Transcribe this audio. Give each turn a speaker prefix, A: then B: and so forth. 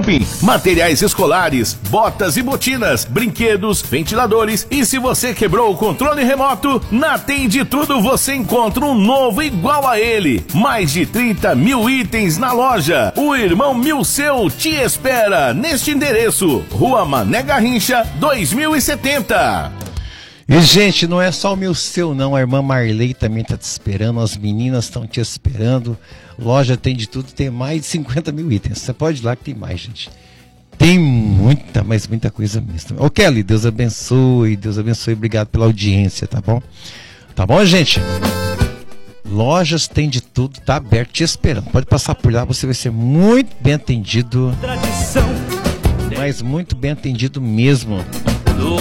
A: camping, materiais escolares, botas e botinas, brinquedos, ventiladores e se você quebrou o controle remoto, na Tem de Tudo você encontra um novo igual a ele. Mais de 30 mil itens na loja. O Irmão Milceu te espera neste endereço, Rua Mané Garrincha, 2070.
B: E, gente, não é só o Milceu, não. A irmã Marley também tá te esperando. As meninas estão te esperando. Loja Tem de Tudo, tem mais de 50 mil itens. Você pode ir lá que tem mais, gente. Tem muita, mas muita coisa mesmo. Ô, Kelly, Deus abençoe. Deus abençoe. Obrigado pela audiência, tá bom? Tá bom, gente? Lojas Tem de Tudo, tá aberto te esperando. Pode passar por lá, você vai ser muito bem atendido. Mas muito bem atendido mesmo.